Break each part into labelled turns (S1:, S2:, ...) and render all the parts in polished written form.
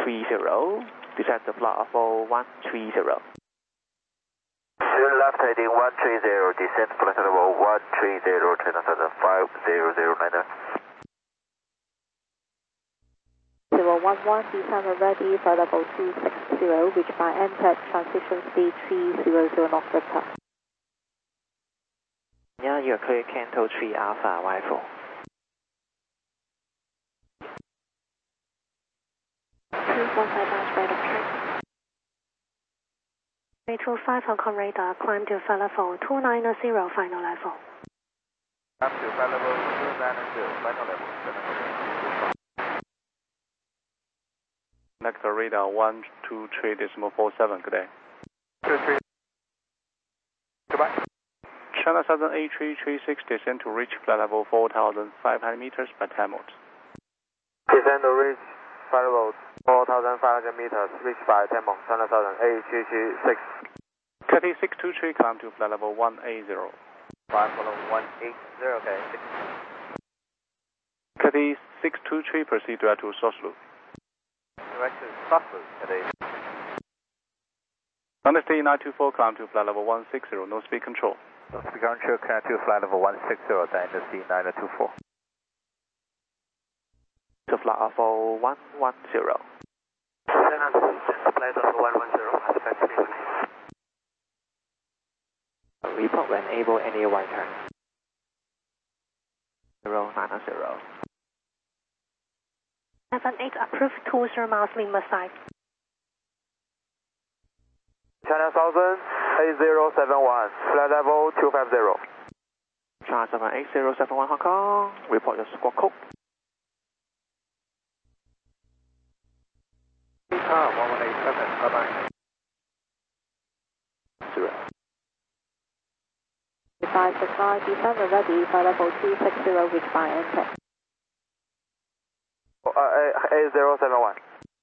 S1: 130, descend to flight level 130.
S2: Left heading 130, descent flight level 130, China Southern 5009.
S3: 011, descend ready, flight level 260, reach by NTAC, transition speed 300 knots per hour.
S1: Yeah, you're clear Canto 3 Alpha, Y4.
S3: 215 miles right of track. 825 Hong Kong radar, climb to flight level 290, final level.
S2: Up to flight level 290, final level.
S4: Next radar 123.47, good day.
S2: 23. Goodbye.
S4: China Southern A336 descend to reach flight level 4,500 meters by 10 knots.
S2: Descend to reach flight level 4,500 meters, reach by 10 knots, China Southern A336.
S4: Cathay 623, climb to flight level 180.
S2: Flight level 180, okay.
S4: Cathay 623, proceed direct to source loop.
S2: Direct to source loop, Cathay.
S4: Dynasty 924, climb to flight level 160, no speed control.
S2: No speed control, connect to flight level 160, Dynasty 924.
S1: To flight level 110.
S2: Flight level 110, aspect 3.
S1: Report when able, any right turn. 090.
S3: 78 approved 20 miles Lima side.
S2: China Southern A071, flight level 250.
S1: China Southern 8071 Hong Kong, report your squawk code.
S2: 1187, bye-bye.
S1: 0.
S3: 569, descend ready, flight level 260, reach by NTAC.
S2: A071.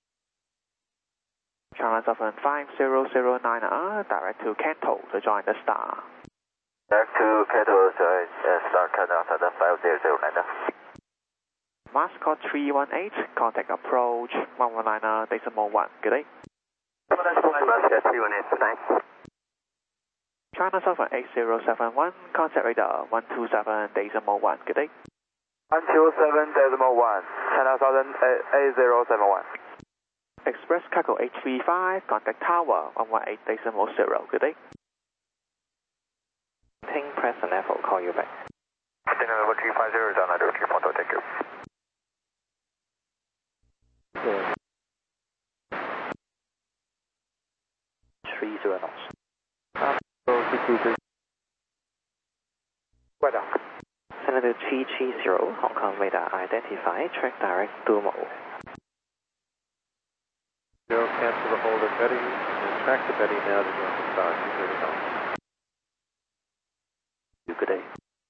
S1: China Southern 5009, direct to Canto to join the Star.
S2: Direct to Canto, Star China Southern 5009.
S1: Mascot 318, contact approach 119.1, good day.
S2: Mascot 318, good night.
S1: China Southern 8071, contact radar 127.1, good day.
S2: 127.1, China Southern A071.
S1: Express Cargo 835, contact tower 118.0, good day. Ping present level, call you back.
S2: Ping level 350, down under 3 photo, thank you.
S1: Yeah. 30 knots.
S2: Weather.
S1: Senator 330, Hong Kong radar identify, track direct to mode.
S2: Zero, cancel the hold at Betty, and track the Betty now to join the Star 230 knots.
S1: Good day.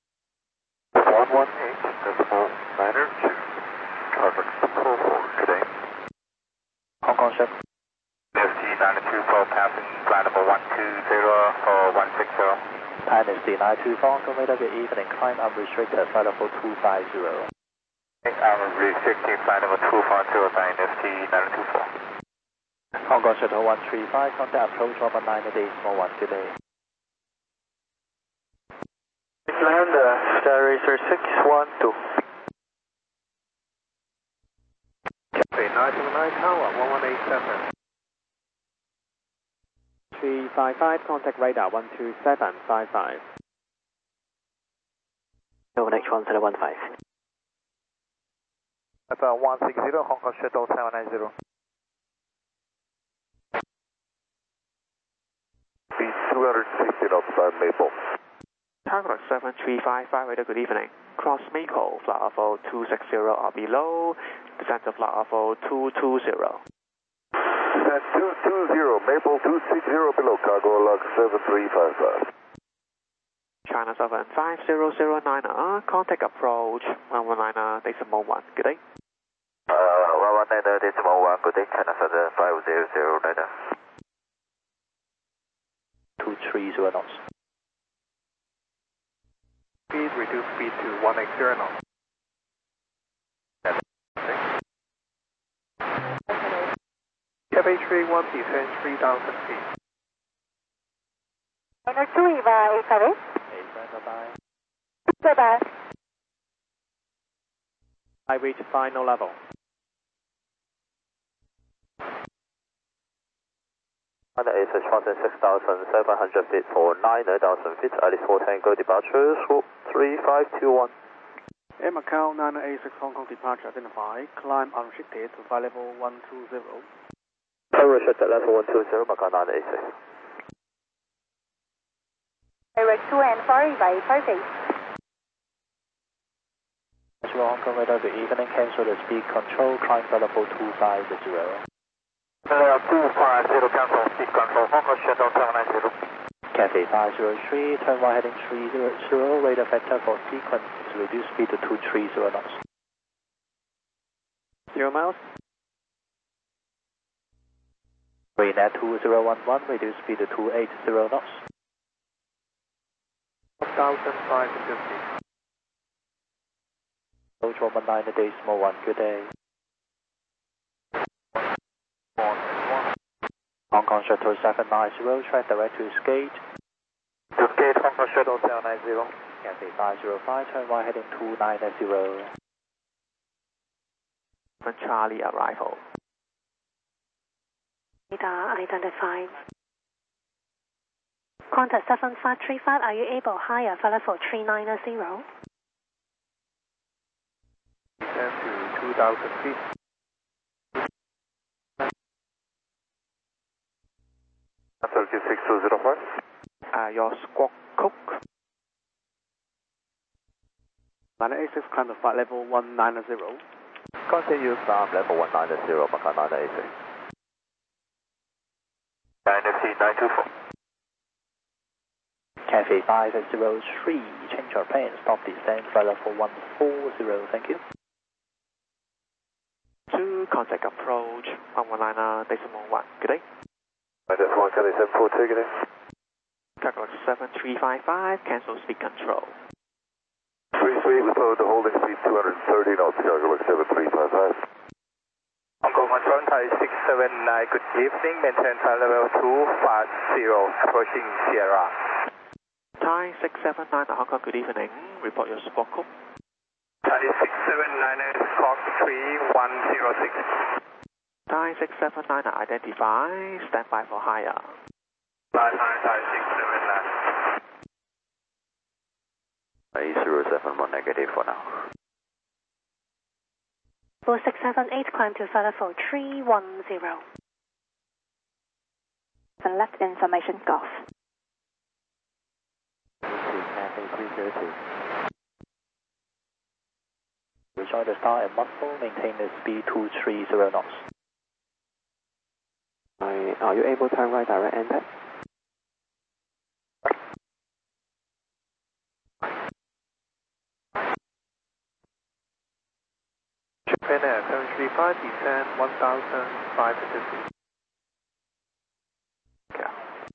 S2: 118.92, traffic control forward, good day.
S1: Hong Kong ship.
S2: FT 924, passing flight level 120 or 160.
S1: Dynasty 924, Hong Kong radar, good evening, climb unrestricted, flight level 250.
S2: I'm restricting flight level 250, Dynasty 924.
S1: Hong Kong Shuttle 135, contact approach 190.1, good day.
S2: Land, Star Racer 612. Cafe 929 Tower 1187.
S1: 355, contact radar 12755. Over next 1015.
S2: About 160, Hong Kong Shuttle 790. Speed 260 knots by Maple.
S1: Target 7355, radar, good evening. Cross Maple, flight level 260 or below, descent to flight level 220.
S2: Descent 220, Maple 260 below, cargo log 7355.
S1: China Southern 5009, contact approach 119.1, good day.
S2: 119.1, good day, China Southern 5009.
S1: 230 knots.
S2: Speed, reduce speed to 180 knots.
S4: Cathay 31, descend 3,000 feet.
S3: Liner 2 by Cathay.
S4: Bye-bye.
S3: Bye-bye.
S1: I reach final level.
S2: China ASH 6,700 feet for 9,000 feet, Alice 4 Tango departure, 3521.
S4: Air Macau 986 Hong Kong departure identified, climb unrestricted to flight level 120.
S2: Unrestricted level 120, Macau 986.
S3: Direct 2 and 4 by Taipei.
S5: Hong Kong radar, good evening, cancel the speed control, climb flight level 250.
S2: 250, cancel speed control, Hong Kong shuttle 790.
S5: Cathay 503, turn right heading 300, radar factor for sequence, reduce speed to 230 knots.
S1: 0 miles.
S5: Greenet 2011, reduce speed to 280 knots.
S4: 1,550.
S5: Approach 119 decimal 1, good day. Hong Kong Shuttle 790, track direct to Skate.
S2: To Skate, Hong Kong Shuttle 790.
S5: Cathay 505, turn right heading 290.
S1: Charlie arrival.
S6: Radar identified. Contact 7535, are you able higher flight level 390?
S4: Descend to 2,000 feet.
S2: Answer 6205.
S1: Your squawk cook.
S4: 986 climb to flight level 190.
S2: Continue climb level 190, Macau 986. 924.
S5: Cathay 503, change your plane, stop descent, flight level 140, thank you.
S1: 2, contact approach, 119 decimal 1, good day.
S2: That's 1 Cathay 742, good day.
S1: Cargo 7355, cancel speed control.
S2: 33, we follow the holding speed 230 knots, Cargo 7355. Hong Kong Control, Thai 679, good evening, maintain flight level 250, approaching Sierra.
S1: Thai 679, Hong Kong, good evening. Report your squawk cook.
S2: Thai 679, Squawk 3106.
S1: Thai 679, identify, stand by for higher.
S2: Thai 679. 8071 negative for now.
S6: 4678, climb to flight level 310.
S3: Select information Golf.
S5: Cathay 302. Rejoin the star and muscle, maintain the speed 230 knots.
S1: Are you able to turn right direct enter?
S4: Japan Air 735, descend 1,550.
S1: Yeah.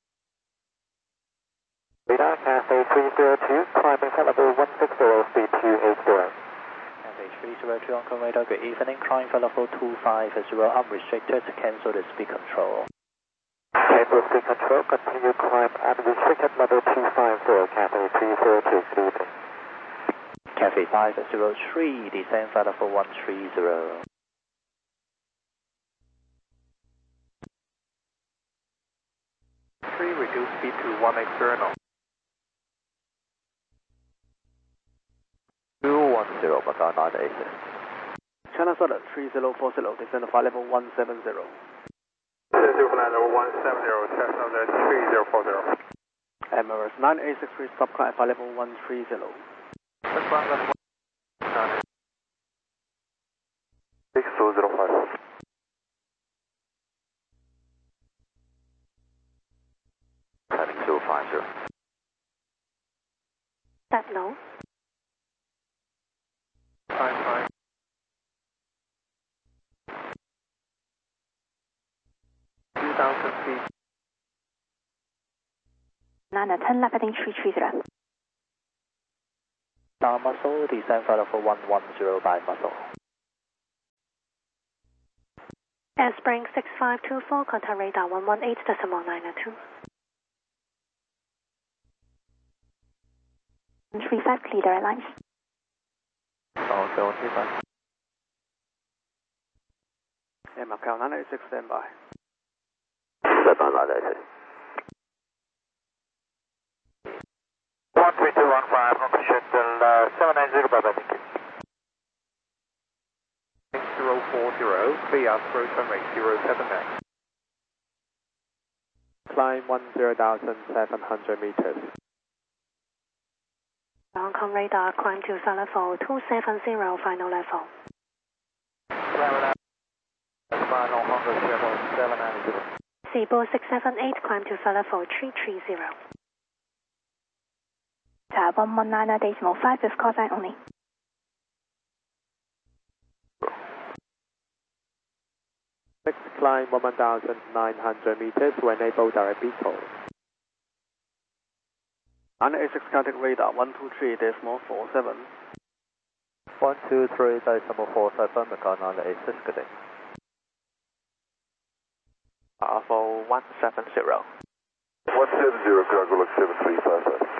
S2: Radar Cathay 302, climbing flight level 160, speed 280.
S5: Cathay 302, Hong Kong radar, good evening, climb flight level 250, unrestricted, cancel the speed control.
S2: Cancel speed control, continue climb unrestricted level 250, Cathay 302, good evening.
S5: Cathay 503, descend flight level 130.
S4: Reduce speed to 180 knots.
S2: 210, Macau 986.
S4: China Southern 3040, descend to flight level 170.
S2: Descend flight level 170, China Southern 3040.
S4: Emirates 9863, stop climb flight level 130.
S2: That's flight level 6205. Heading 050.
S6: That low.
S4: 55. 2,000 feet.
S3: 910 left heading 330.
S5: Star muscle, descend flight level 110 by muscle.
S6: Spring 6524, contact radar 118.902.
S3: 35 clear direct lines.
S5: Okay, 135.
S4: Macau 986 standby.
S2: 796. 13215, Hong Kong Shuttle 790, bye bye, thank you.
S1: 040, clear through runway 079.
S5: Climb 10,700 meters.
S6: Hong Kong radar, climb to sun level 270, final level.
S2: Final Hong Kong Shuttle 790.
S6: Seaboard 678, climb to sun level 330.
S3: Tower 119.5 with call sign only.
S5: Next climb 1,900 meters to enable direct VTOL.
S4: 986 contact radar 123.47.
S5: 123.47, Macau 986, good day.
S1: Bravo 170.
S2: 170, cargo look 7355.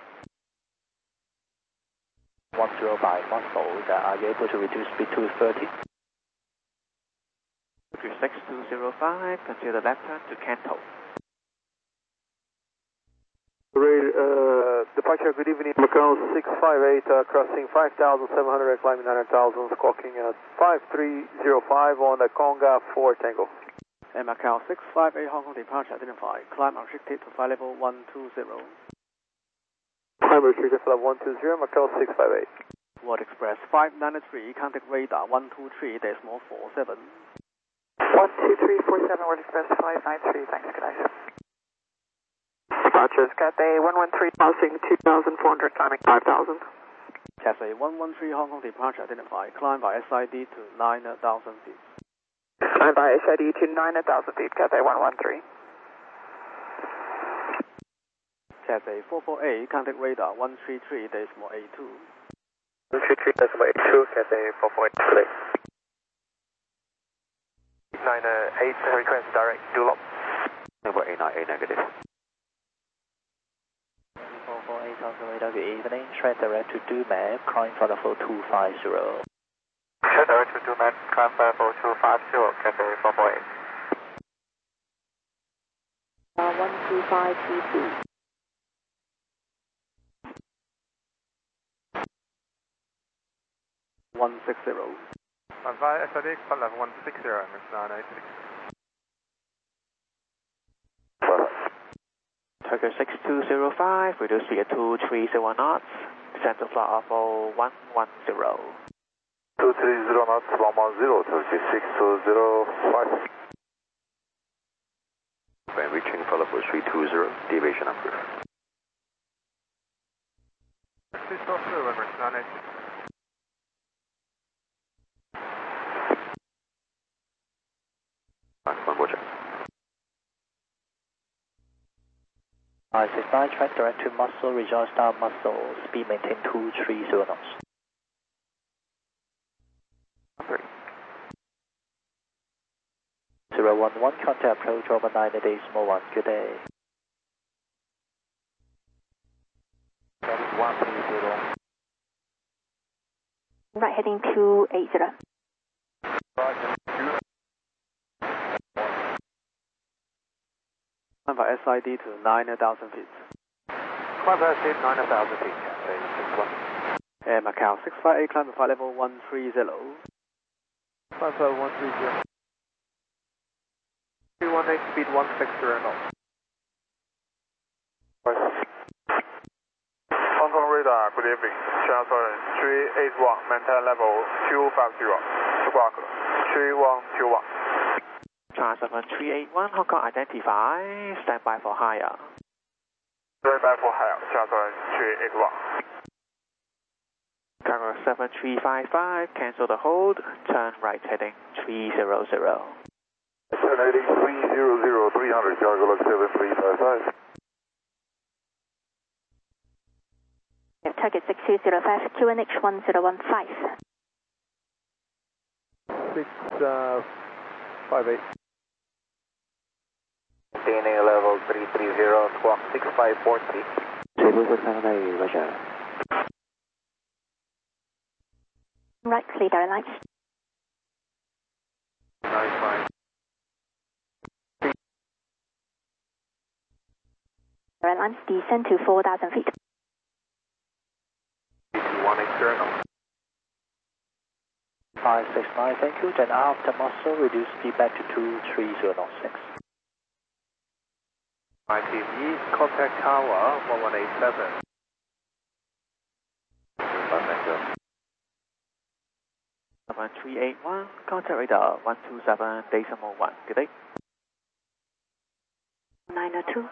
S5: 10 by muscle, are you able to reduce speed to 30?
S1: 6205, consider left turn to Kanto.
S2: Departure, good evening, Macau 658, crossing 5,700, climbing 900,000, squawking at 5305 on the Conga 4 Tango.
S4: Macau 658, Hong Kong departure identified. Climb unrestricted to flight level 120.
S2: Climb restricted flight 120, Macau 658.
S4: World Express 593, contact radar 123.47.
S7: 12347, World Express 593, thanks, good night. Departures, Cathay 113, passing 2,400, climbing 5,000.
S4: Cathay 113, Hong Kong departure identified. Climb by SID to 9,000 feet.
S7: Climb by SID to 9,000 feet, Cathay 113.
S4: Cathay 448, contact radar 133.82.
S2: 133.82, Cathay 448, today. 898, request direct, dual up. Number 898 negative.
S5: 448 on the radar, good evening. Trend direct to Duman, climb for level 250.
S2: Trend direct to Duman, climb for level 250, Cathay 448.
S3: 12522.
S4: 160.
S2: Advise SID, flight level 160, Mr. 986.
S1: Turkish 6205, reduce speed to 301 knots, descend to flight level 110.
S2: 230 knots, 110, Turkish 6205. When reaching flight level 320, deviation approved. Please stop through, Mr. 986. One more check.
S5: I-69, track direct to muscle, rejoin star muscle, speed maintain 230 knots. 011, contact approach over 980.1, good day.
S2: 130.
S3: Right heading 280.
S4: Climb by SID to 9,000 feet.
S2: Climb by SID 9,000 feet, Cathay 61.
S4: Macau 658, climb to flight level 130.
S2: Climb by 130. 318, speed 160 knots. Hong Kong radar, good evening. Transfer 381, maintain level 250. Squawk 3121.
S1: Transfer 381, Hong Kong identify, stand by for higher.
S2: Stand by for higher, transfer 381.
S1: Cargo 7355, cancel the hold, turn right heading 300.
S2: 780, 300, 300, cargo log 7355.
S3: Target 6205, QNH 1015.
S2: 658. maintaining level 330, squawk 6543.
S5: 32678, Roger.
S3: Right, clear direct line.
S2: 95.
S3: Direct line, descend to 4,000 feet.
S2: 1 external.
S5: 569, thank you. Then after muscle, reduce speed back to 230 knots 6.
S2: ITV, contact tower 1187.
S1: 7381, contact radar 127.1. Good day.
S6: 902.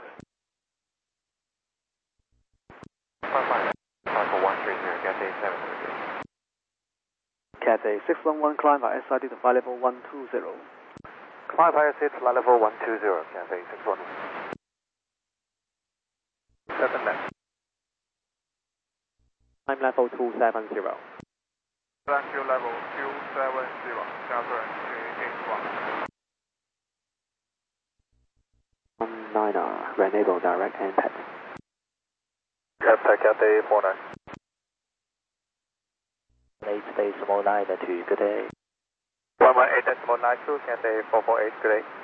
S2: 5413 here, Cathay 700.
S4: Cathay 611, climb by SID to flight level 120.
S2: Climb higher seat, flight level 120, Cathay 611. 7 left.
S4: Climb level 270.
S2: Thank you, level 270, Delta 381.
S5: 19er, enable direct impact.
S2: Cathay 49.
S5: 8.9 good day.
S2: 118.92, Cathay 448, good day.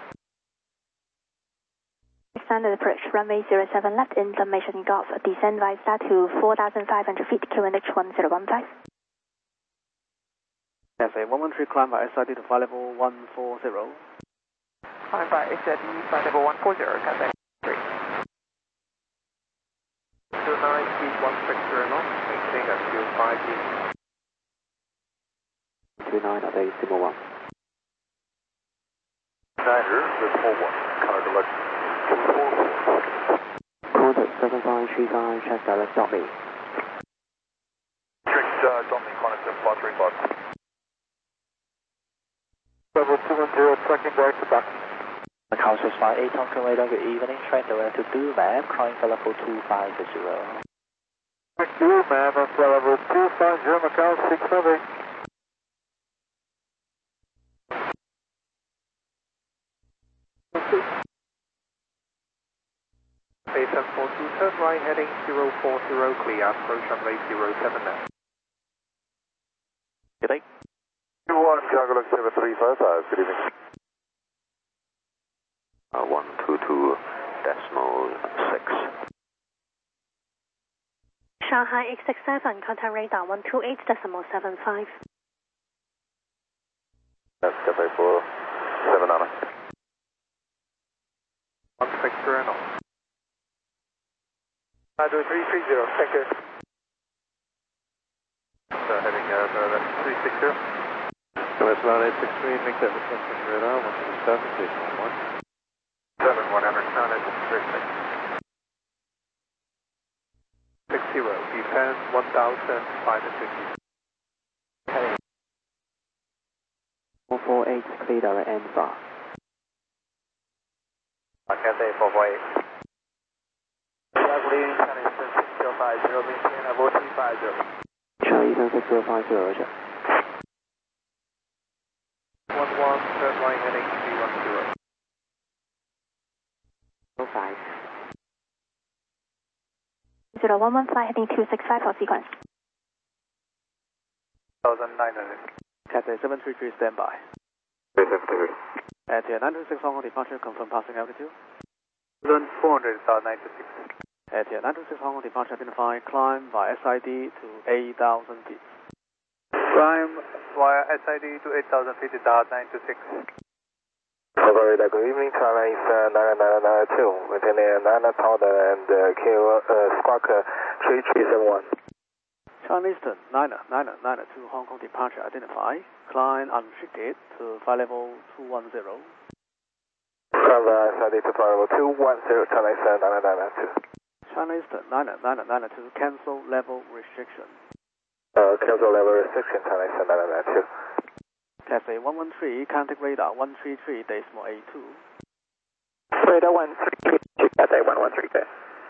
S3: Standard approach, runway 07 left, information Golf, descend via start to 4,500 feet, QNH 1015.
S4: Cathay 113, climb by SID to flight level 140.
S1: Climb by SID, flight level 140, Cathay 3.
S2: 29 feet 160 knots, maintain at 25 feet.
S5: 29 at 8.1.
S2: Niner, the small one, card alert 244.
S5: Contact 7535, check direct dot me.
S2: Strict Dominic Connington, spot report. Level 210, tracking back to back.
S5: Macau 658, Tonkin radar, good evening. Train direct to Dumab, climb for level 250.
S2: Dumab, level 250, Macau 678. A742, turn right heading 040, clear, approach runway 07 left.
S1: Good day.
S2: 21, Cargo 7355, good evening.
S5: 122.6.
S6: Shanghai X67, contact radar 128.75.
S2: That's Cathay 47 on it. 160. 330, thank you. So heading 360.
S4: US 9863, make that request radar 127, station 1.
S2: 7100, sound at 36. 60, descend 1,550.
S5: 448, clear direct end bar.
S2: Cathay 448. Leveling Chinese 6050, maintain level 350.
S5: Chinese 6050, Roger.
S2: 11, turn right heading 310.
S5: 05.
S3: 011 flight heading 265 for sequence.
S2: 1900.
S4: Cathay 733, standby.
S2: 733.
S4: At 926 Hong Kong departure, confirm passing altitude.
S2: 400, 96.
S4: At 926 Hong Kong departure, identify climb by SID to 8,000 feet.
S2: Climb via SID to 8,000 feet, dot 926. Good evening, China is 9992, maintaining 9 powder and squawk 3371.
S4: China Eastern 992 Hong Kong departure, identify climb unrestricted to flight level 210.
S2: Climb via SID to flight level 210, China is 9992.
S4: China Eastern 992, cancel level restriction.
S2: Cancel level restriction, China is 9992.
S4: Cathay 113, contact radar 133.82.
S7: Radar 133, Cathay 113.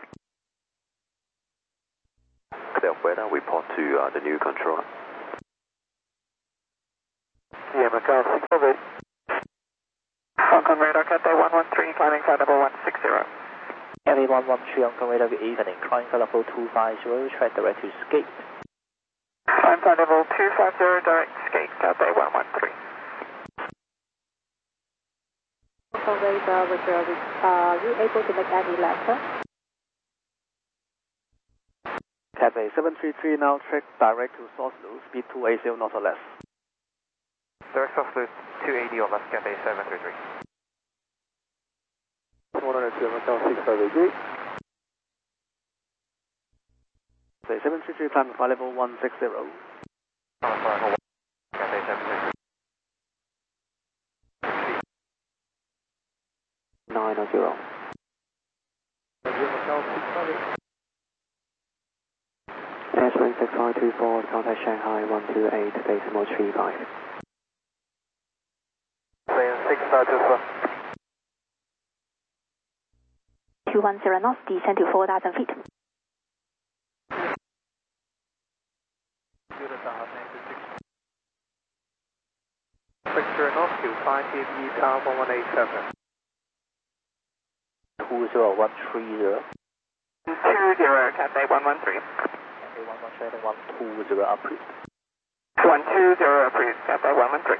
S5: Clear radar, report to the new controller.
S2: Yeah, Macau 608.
S7: Kong radar, Cathay 113, climbing flight level 160.
S5: Cathay 113, Hong Kong radar, good evening. Climbing flight level 250, track direct to escape.
S7: Climb flight level 250, direct escape, Cathay 113.
S3: Hong Kong radar, Roger, are you able to make any left, sir?
S4: Cathay 733 now track direct to Soslo, speed 280 knots or less.
S2: Direct Soslo 280 or less, Cathay 733.
S4: 102, Hotel 658. Cathay 733 climb flight level 160.
S2: Cathay 733.
S1: 900. Airspring 6524, contact Shanghai 128, decimal 35.
S2: 6524.
S6: 210 knots, descend to 4,000 feet.
S2: Victor North to 5 PV tower 1187.
S5: 20130.
S7: 20, Cathay 113.
S5: Cathay 113, 120 approved.
S7: 120, approved, Cathay 113.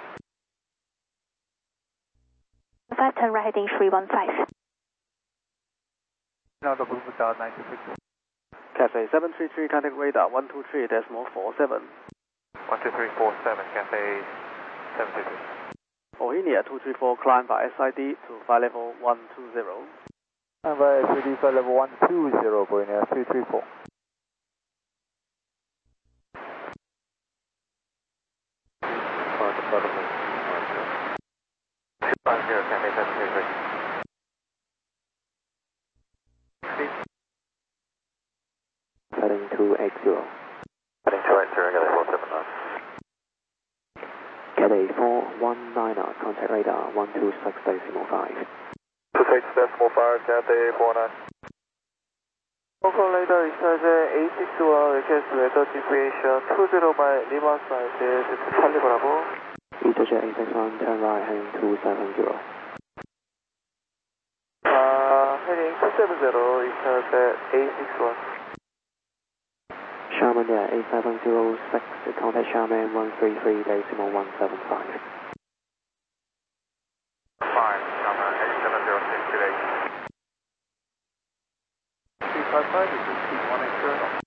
S6: 5, turn right heading 315.
S2: Now the Blue Tower 96.
S4: Cathay 733 contact radar 123 decimal 47.
S2: 12347, Cathay 733.
S4: Bohemia 234 climb by SID to flight level 120.
S2: And by SID flight level 120, Bohemia 234. Cathay 733.
S1: Heading 280.
S2: Heading 280, Cathay 479.
S1: Cathay 419, contact radar 126.5.
S2: 26.5, Cathay 49.
S8: Hong Kong radar is A61 request weather deviation 20 by Lima side, Charlie Bravo.
S1: EasyJet A61, turn right heading 270.
S8: Heading 270 is A61.
S1: Sharman yeah, A706, contact Sharman 133.175.
S2: 5, Sharman A706 today.
S4: 355 is speed 180.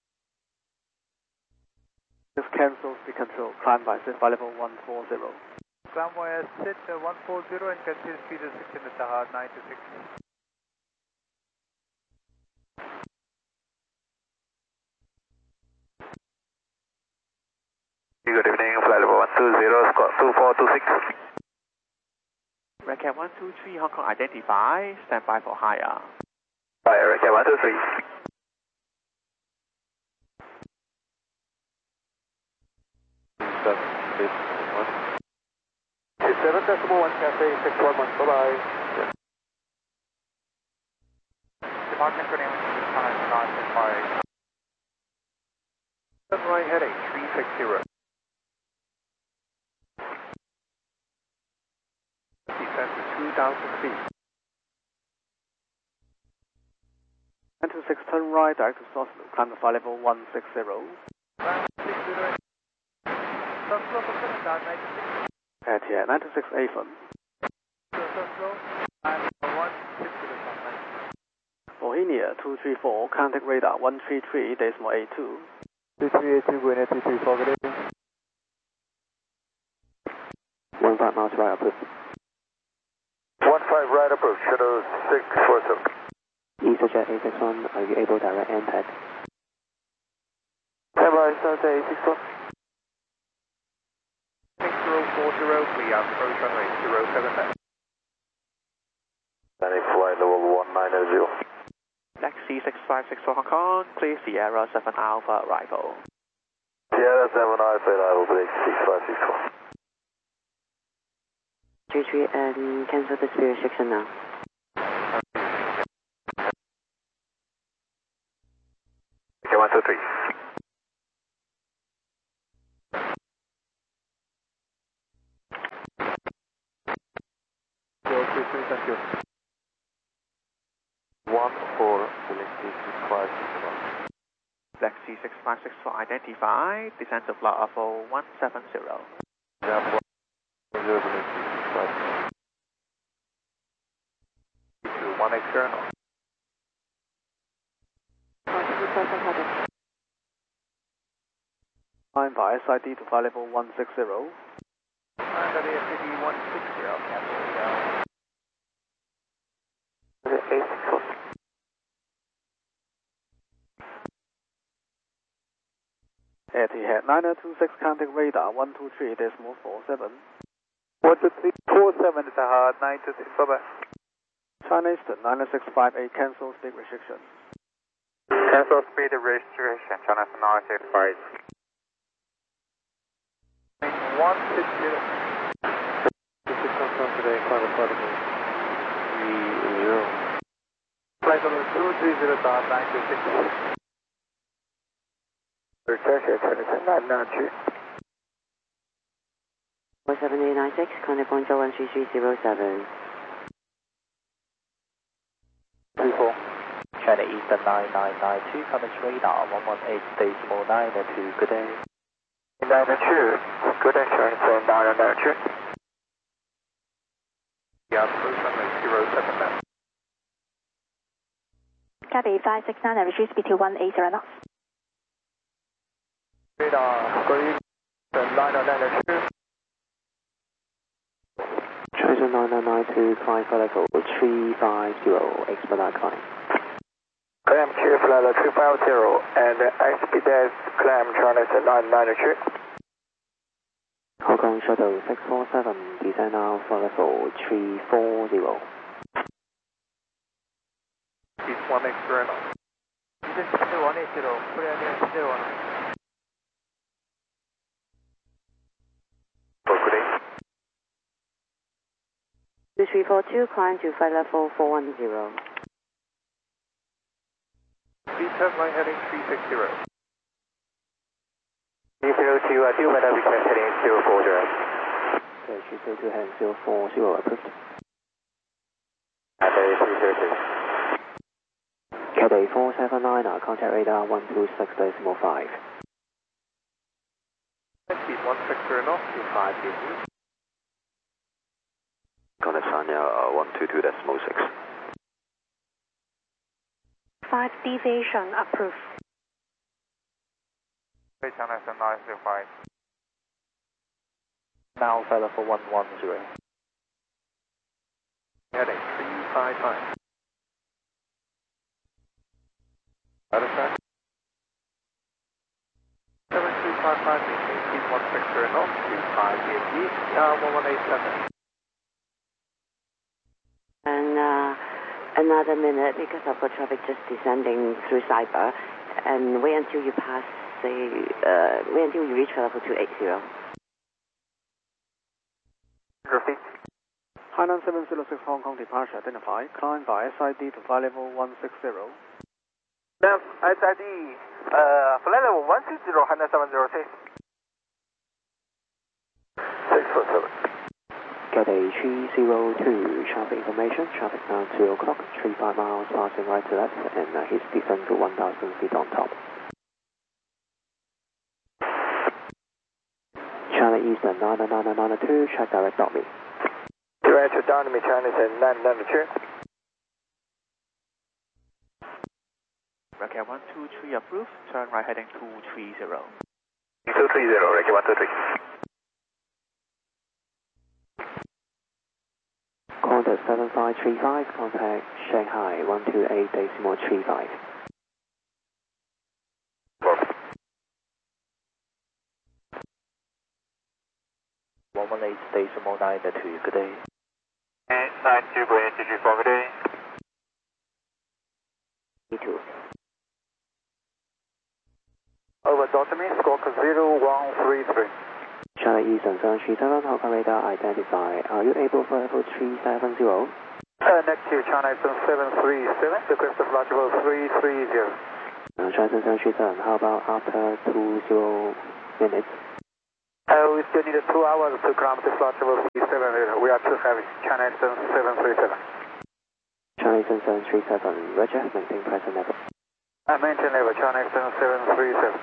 S4: Just cancel speed control, climb by set flight level 140.
S2: Climb via set 140 and cancel speed 6 in the Taha 96. Good evening, flight level 120, squawk 2426.
S1: Redcat 123, Hong Kong identify, stand by for higher.
S2: Fire, Redcat 123.
S8: 7.1 Cathay 611, bye-bye.
S2: Departure for name time not by. Turn right heading 360. Descend to 2,000 feet.
S4: 926 turn right direct to Soslo, climb the flight level 160.
S2: 160. Soslo for 96.
S4: At here, 926 Avon.
S2: Soslo and 160.
S4: Bohemia 234, contact radar 133 decimal 82.
S2: 2382, Buena 234, good evening.
S1: 15 miles right approach.
S2: 15 right approach, shadow 647.
S1: EasyJet A61, are you able to direct impact?
S8: Bye-bye, Cathay A61.
S2: 6040, clear, approach runway 07 left. Landing flight level 190.
S1: Taxi 656 for Hong Kong, clear Sierra 7 Alpha arrival.
S2: Sierra 7 Alpha arrival, break 6564.
S1: 33 and cancel the spirit section now.
S2: Okay, 123.
S8: thank you. 14, Galaxy 6561.
S1: Galaxy 6564 identified, descent to flight level 170.
S8: Yeah, 10, Galaxy 6561. 1 external.
S3: 27 heading.
S4: Climb via SID to flight level 160.
S2: Under the SID 160, cancel.
S8: The A64.
S4: Etihad 926 contact radar 123.47.
S2: 12347 is a hard 926, bye-bye.
S4: China Eastern 965A cancel speed restriction.
S2: Cancel speed restriction, China 965. 160.
S8: This is confirmed today, climb flight level 30.
S2: Flight level 230.926.
S8: Return China 992.
S3: 47896, contact point 13307.
S8: 34.
S5: China Eastern 9992, comments radar 118.92, good day.
S2: 992, good day, China 992. Yeah, cruise runway 07 now.
S6: Copy 569, reduce speed to 180 knots.
S2: Radar, good evening, 992.
S3: China 9992, climb flight level 350, expedite climb.
S2: Climb to flight level 350 and expedite climb China 992.
S3: Hong Kong Shuttle 647, descend now flight level 340.
S2: East 1 external. This is 180, Korean Air 01. Good day.
S3: 2342, climb to flight level 410.
S2: Please have line heading 360. 302, I do weather request heading 040.
S3: Okay, 302 heading 040, approved.
S2: Cathay 330.
S3: Cathay 479, contact radar 126.5.
S2: Speed 160 knots to 5 degrees.
S8: Contact China 122.6.
S6: 5 deviation approved.
S2: China 905.
S5: Now flight level 110.
S2: Heading 355. Understand? 7355, speed 160 knots to 5 degrees, 1187.
S3: And another minute because I've got traffic just descending through Cyber. And wait until you pass wait until you reach level 280.
S2: Repeat.
S4: Hainan 706 Hong Kong departure identified. Climb via SID to flight level 160.
S2: Now, SID, flight level 160, Hainan 706. 647.
S3: Cathay 302, traffic information, traffic now 2 o'clock, 35 miles passing right to left, and his descent to 1,000 feet on top. China Eastern 99992, check direct on me.
S2: Direct down me, China 992.
S1: Racket 123 approved, turn right heading 230.
S2: 230, Racket 123.
S3: Contact 7535, contact Shanghai 128.35.
S5: 118.92, good day.
S2: 92, go ahead, GG4, good day.
S3: E2.
S2: Over, Dr. Me, squawk 0133.
S3: China Eastern 737, Hong Kong radar identify. Are you able for level 370?
S2: Next to China Eastern 737, request of launch level 330.
S3: China Eastern 737, how about after 20 minutes?
S2: We still need 2 hours to climb to flight level 37. We are too heavy. China Eastern 737.
S3: China Eastern 737, Roger, maintain present level.
S2: Maintain level, China Eastern 737.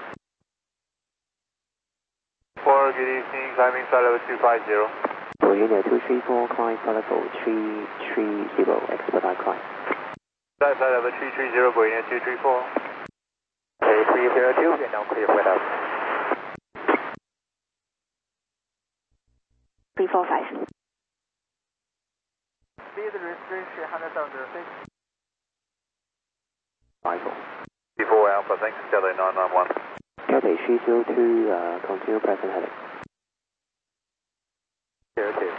S2: Good evening, climbing flight level 250.
S3: Union 234, climb flight level 330, expedite climb.
S2: Flight level 330, Union 234. Okay, 302, we're now clear for that.
S3: 345.
S8: Speed restriction 100,006.
S3: Arrival.
S2: Before Alpha, thanks, Delta 991.
S3: Cathay 302, continue present heading.
S2: Okay.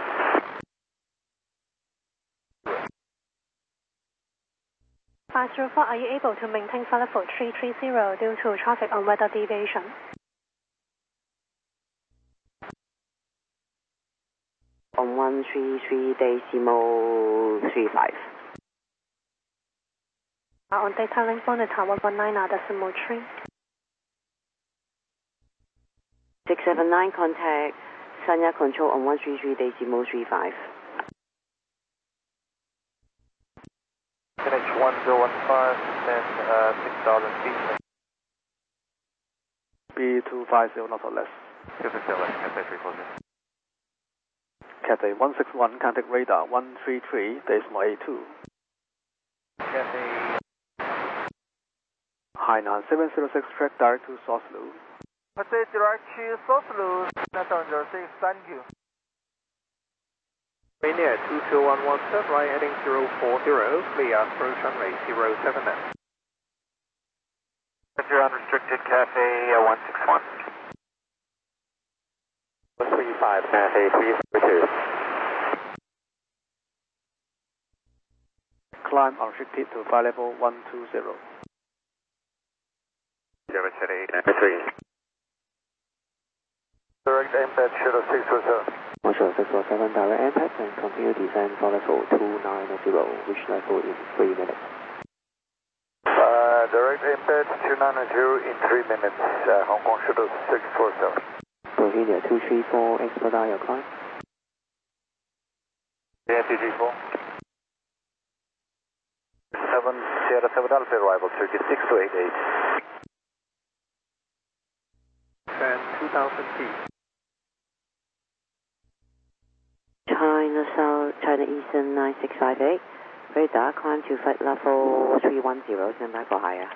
S6: 504, are you able to maintain flight level 330 due to traffic on weather deviation?
S3: On 133.35.
S6: On data link monitor 119.3.
S3: 679, contact Sanya Control on 133.35.
S8: Finish 1015, then 6,000 feet.
S4: B250, not or less.
S2: 257, Cathay 340.
S4: Cathay 161, contact radar 133.82.
S8: Cathay.
S4: Hainan 706, track direct to Soslu.
S8: Cathay direct to Soslu, 906, thank you.
S5: Rainier 22117, right heading 040, clear, approach runway 07 net.
S2: You're unrestricted, Cathay 161. 135, Cathay 342.
S4: Climb unrestricted to flight level 120.
S2: 778, Direct impact, shuttle 647.
S3: Marshal 647, direct impact and continue descent for level 290, reach level in 3 minutes.
S2: Direct impact 290 in 3 minutes, Hong Kong shuttle 647.
S3: Bohemia 234, expedite your climb.
S2: Yeah, 234. 7, Sierra 7 Alpha arrival, circuit 6288.
S5: And 2,000 feet.
S3: China South, China Eastern 9658. Radar, climb to flight level 310, stand by for higher.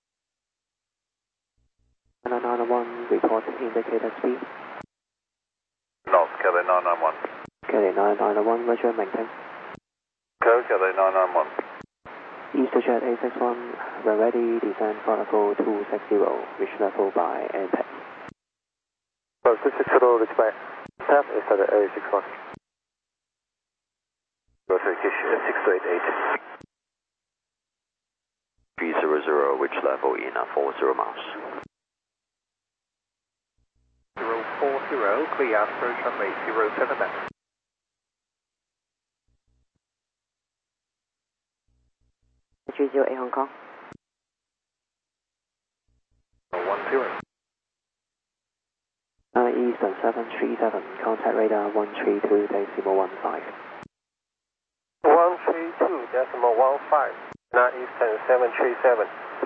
S3: 991, report indicator speed.
S2: North, Cathay 991.
S3: Cathay 991, Roger, maintain.
S2: Cathay 991.
S3: EasterJet A61, when ready, descend for level 260, reach level by impact.
S2: 260, reach by path is at A61. Go to 6288.
S3: 300, which level in 40 miles.
S5: 040, clear, approach runway 07 net.
S3: A Hong Kong.
S5: 10.
S3: Eastern 737, contact radar 132.15.
S2: 132.15, not Eastern 737.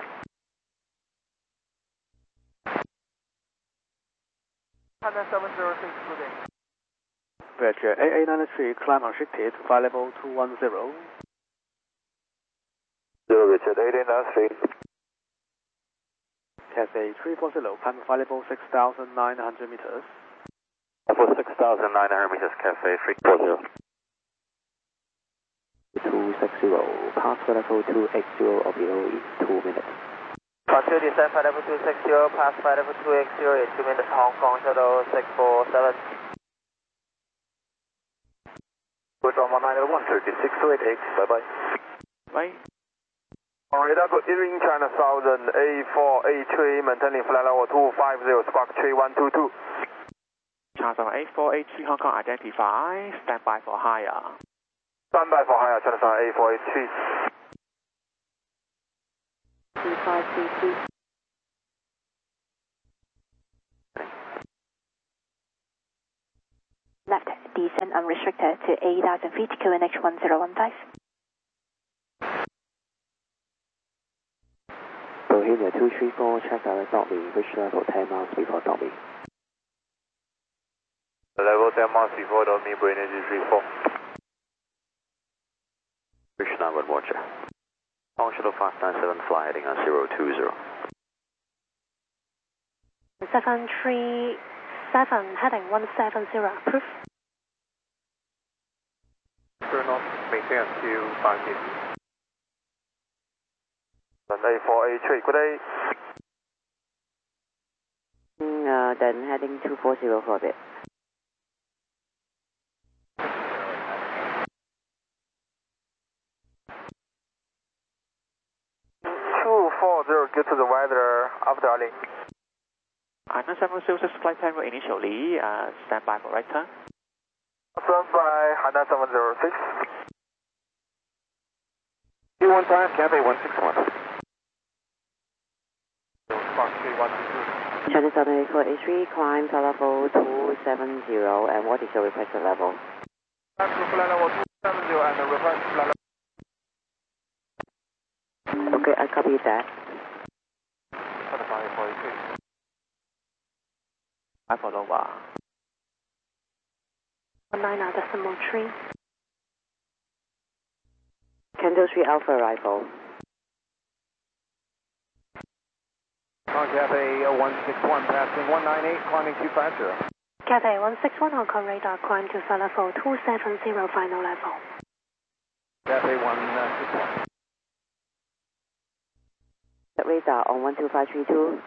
S8: China 706, good day.
S4: Roger, AA93, climb unrestricted to flight level 210.
S2: Richard 1893.
S4: Cathay 340, climb flight level 6,900 meters.
S2: For 6,900 meters, Cathay 340.
S3: 260, pass flight level 280 or below in 2 minutes.
S8: Continue descent flight level 260, pass flight level 280 in 2 minutes, Hong Kong shuttle 647.
S2: Good on 191, circuit 6288, bye-bye.
S4: Bye.
S2: Radar good evening, China Southern A483, maintaining flight level 250, spark 3122.
S1: China Southern A483, Hong Kong identify, stand by for higher.
S2: Stand by for higher, China Southern A483.
S3: 2532.
S9: descend unrestricted to 8,000 feet, QNH 1015.
S5: Bohemia 234, check direct Dolby, reach level 10 miles before Dolby.
S2: Level 10 miles before Dolby, Bohemia 234.
S5: Reach Norwood Watcher. Hong Shuttle 597 fly heading on 020.
S6: 737 heading 170, approve.
S2: Turn off, maintain until 5 minutes. Sunday 483, good day.
S3: Then heading 240 for a bit.
S2: Get to the weather of Darling.
S1: Hana 706 flight plan initially, stand by for right turn.
S2: Stand by, Hana 706. E15, Cathay 161. Fox 3122.
S3: China Southern 8483, climb to level 270, and what is your requested level?
S2: Climb to flight level 270 and request flight level.
S3: Okay, I copy that.
S1: 5 for Nova.
S6: 19.3.
S3: Kendo 3 Alpha arrival.
S2: Cathay 161 passing 198, climbing 250.
S6: Cathay 161, Hong Kong radar, climb to flight level 270, final level.
S2: Cathay 161.
S3: Radar on 12532.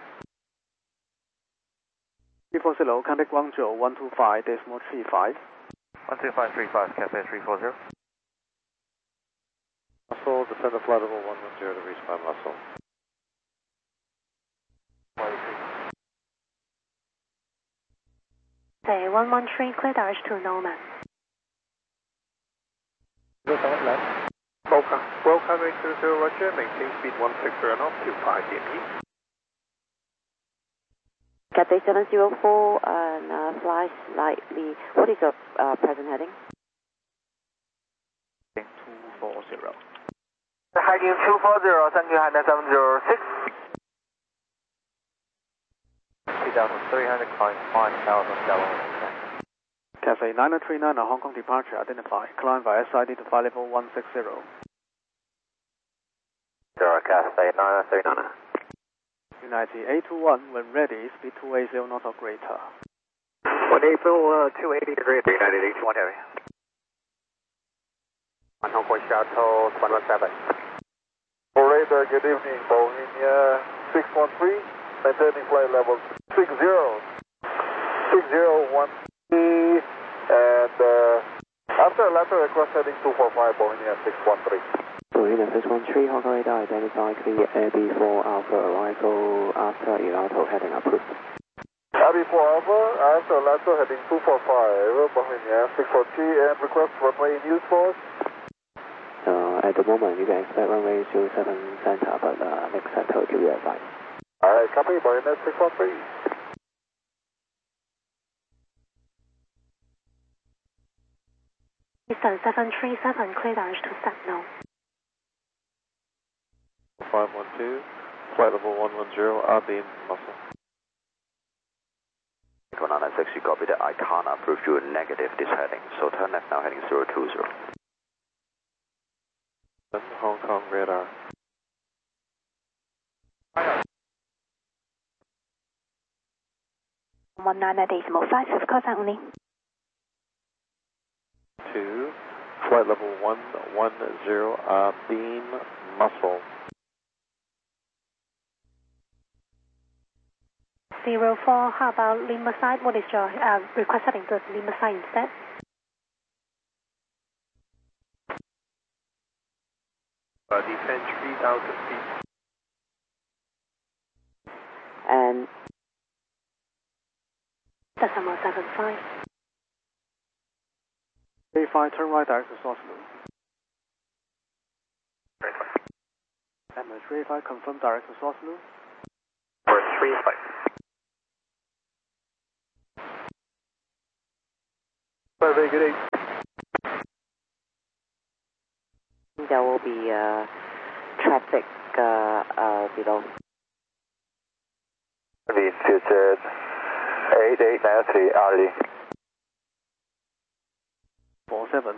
S4: 340, contact Guangzhou 125.35.
S2: 12535, Cathay 340.
S5: Muscle, descend to flight level 110 to reach by Muscle.
S6: Cathay 113, clear direct to Norman.
S2: Welcome 820 Roger, maintain speed 16 knots to 5 DME.
S3: Cathay 704 and fly slightly. What is your present heading?
S1: 240.
S2: Heading 240, thank you, Hana 706. 2,300, climb 5,000 gallons.
S4: Cathay 939, Hong Kong departure identify. Climb via SID to flight level 160.
S2: Cathay 939.
S4: United 821, when ready, speed 280 knots or greater.
S2: 280 degrees, United 821 heavy. On Hong Kong Shuttle 117.
S8: Operator, good evening, Bohemia 613, maintaining flight level 601, and after a lateral request heading 245, Bohemia 613.
S5: Bohemia 613, Hong Kong radar, identify clear AB4 Alpha arrival after Ilato heading approved.
S8: AB4 Alpha, after lateral heading 245, Bohemia 643, and request runway news for us.
S5: At the moment, you can expect runway 07 center, but next sector will be advised.
S8: Alright, copy, Bohemia 613.
S6: Eastern 737, clear direct to Stepno.
S5: 512, flight level 110, RB Muscle. 196, you copy that. I can't approve you a negative this heading, so turn left now heading 020. Hong Kong radar.
S9: One 9.5, contact only.
S5: 2, flight level 110, beam Muscle.
S6: 04, how about Lima side? What is your request heading to Lima side instead?
S2: Descend 3,000 feet.
S3: And
S6: Decimal 75.
S4: A5, turn right direct to Soslu. MH35, confirm direct to Soslu.
S2: For 35.
S8: Cathay good day.
S3: There will be traffic below.
S2: Future 8893 RD.
S4: 47.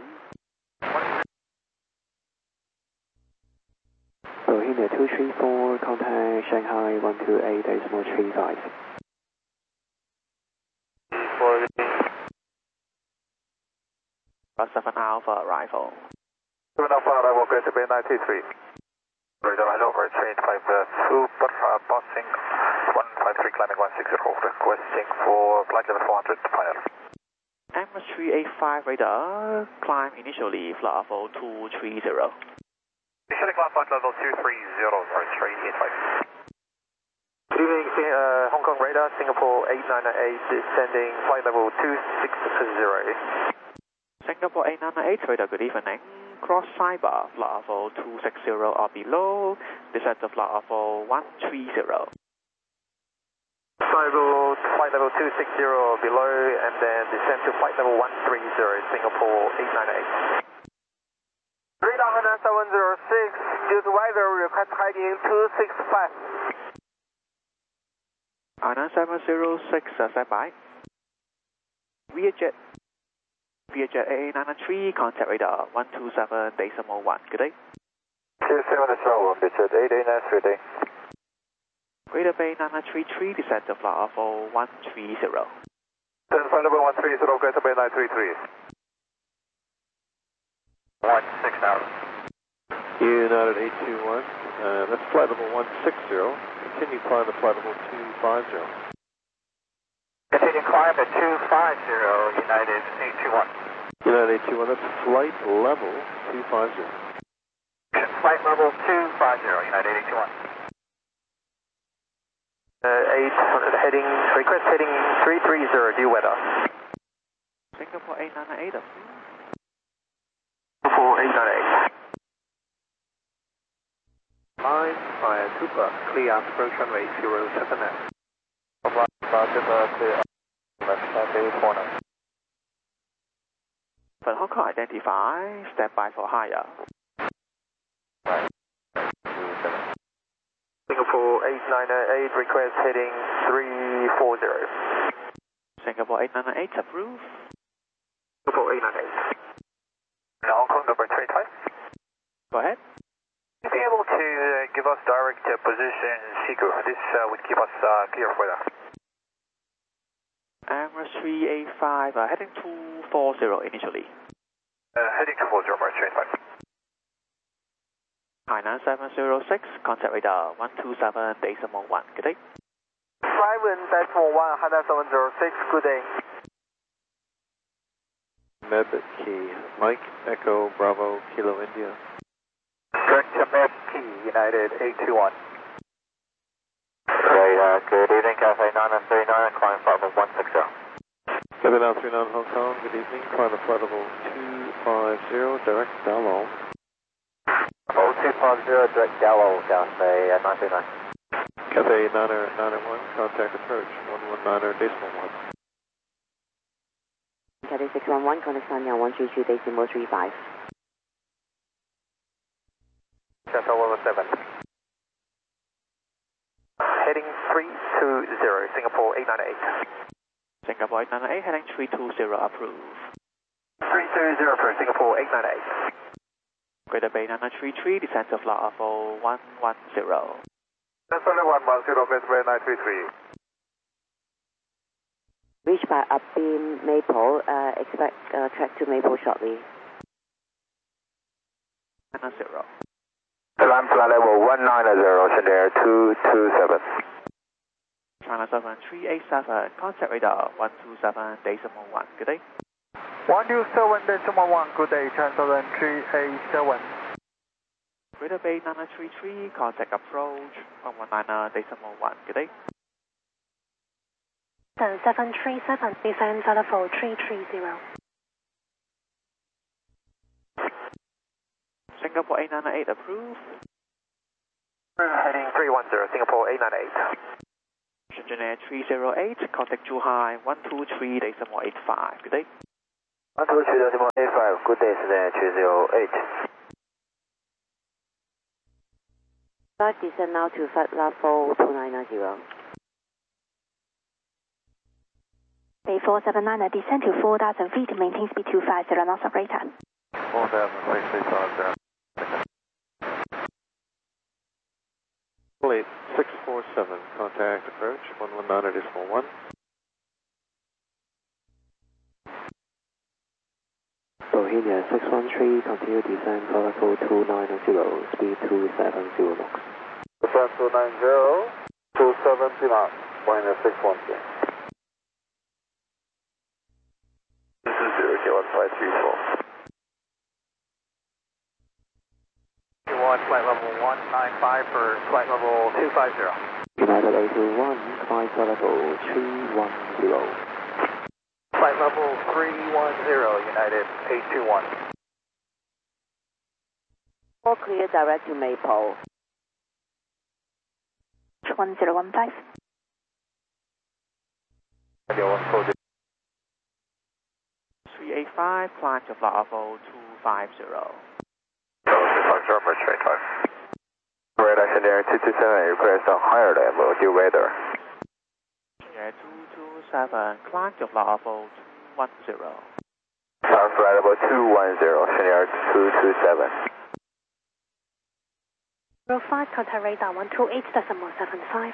S5: Rohingya 234, contact Shanghai 128.35.
S1: Plus 7 Alpha arrival.
S2: 7 Alpha arrival, Greater Bay 933. Radar over, change 52, passing 153, climbing 160, requesting for flight level 400 final.
S1: Emirates 385 radar, climb initially, flight level 230.
S2: Initially climb flight level 230, sorry, 385. Good evening, Hong Kong radar, Singapore 8998, descending flight level 260.
S1: Singapore 898 radar, good evening. Cross Cyber, flight level 260 or below, descend to flight level 130.
S2: Flight level 260 or below, and then descend to flight level 130, Singapore 898. Radar 706, due to weather, request heading 265.
S1: 706, stand by. Vietjet AA993, contact radar 127.1, good day.
S2: 27 Vietjet 8893 day.
S1: Greater Bay 933, descend to flight level 130.
S2: Then flight level 130, Greater Bay 933. 16,000.
S8: United 821, that's flight level 160. Continue climb to flight level 250.
S2: Continue climb to 250, United 821.
S8: United 821, that's flight level 250.
S2: Flight level 250, United 821. 800 heading, request heading 330, due weather.
S1: Singapore 898,
S2: Singapore 898.
S8: Line fire Cooper, clear approach runway 07F.
S1: For Hong Kong identify, stand by for higher.
S2: Singapore 898, request heading 340.
S1: Singapore 898, approve.
S2: Singapore 898. Hong Kong number 35.
S1: Go ahead.
S2: Be able to give us direct position seeker. This would keep us clear for that.
S1: Emirates 385, heading 240 initially.
S2: Heading 240, Emirates 385.
S1: Hainan 706, contact radar 127.1, good day.
S2: 7.1, Hainan 706, good day.
S8: Med Key, Mike Echo Bravo Kilo India.
S2: Direct to Med Key, United 821. Right, good evening, Cafe 939, climb flight level 160.
S8: Cafe 939 Hong Kong, good evening, climb to flight level 250, direct Dallo.
S2: 250, direct Gallo, Cafe 939.
S8: Cafe 901, contact approach 119.1.
S3: Cafe 611, contact Sanya 132.35.
S2: Central 117. Heading 320, Singapore 898.
S1: Singapore 898, heading 320, approve.
S2: 320 for Singapore 898.
S1: Greater Bay 933, descend to flight level 110.
S2: That's only 110, Greater Bay 933.
S3: Reach by Upbeam Maple, expect track to Maple shortly.
S1: 90.
S2: Climb flight level 190, Shandair 227.
S1: China 7387, contact radar 127.1, good day.
S7: 127.1, good day, China 7387.
S1: Greater Bay 933, contact approach 119.1, good day.
S6: 737, descend flight level 330.
S1: Singapore 898, approve.
S2: Heading 310, Singapore 898.
S1: Shenzhen 308, contact Zhuhai 123.85, good day.
S2: Contour 385, good day, Cessna 308.
S3: 5 descend now to flight level 2990.
S9: Bay 479, descend to 4,000 feet, maintain speed 250 knots operator.
S2: 4,000 feet, 350.
S10: Flight 647, contact approach 119.1.
S5: Bohemia 613, continue descend for level 290, speed 270 knots.
S2: Descend 290, 270 knots, Bohemia 613. This is 0K1534. Flight level 195 for flight level 250.
S5: United 821, climb for level 310.
S2: Flight level 310, United 821.
S3: All clear direct to Maple.
S9: 1015.
S1: 385, climb to flight level 250.
S2: Radar Senior 227, request a higher level, due weather.
S1: Senior 227, climb to flight level 210.
S2: Flight level 210, Senior 227.
S6: 05, contact radar 128.75.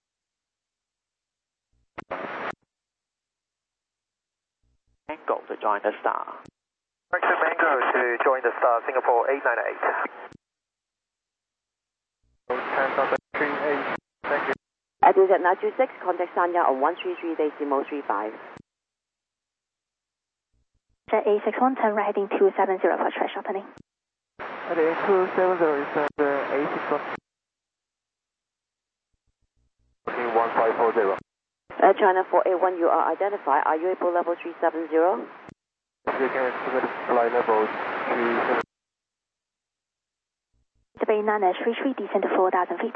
S1: Mango to join the star.
S2: Correction Mango to join the star, Singapore 898. Thank you.
S3: At descent 926, contact Sanya on 133.35.
S9: Jet A61, turn right heading 270 for trash opening.
S8: Heading 270 is A61.
S2: 1540.
S3: China 481, you are identified. Are you able level 370?
S2: You can fly level 370.
S9: Bay 933, descend to 4,000 feet.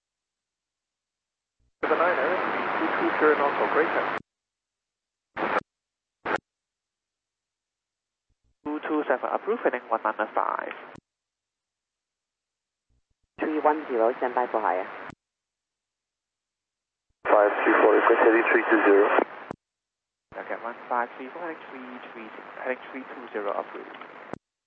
S2: The 9er, 220 knots operator.
S1: 227, approved, heading 195.
S3: 310, stand by for higher.
S2: 534, request heading 320.
S1: Okay, 1534, heading 320, approved.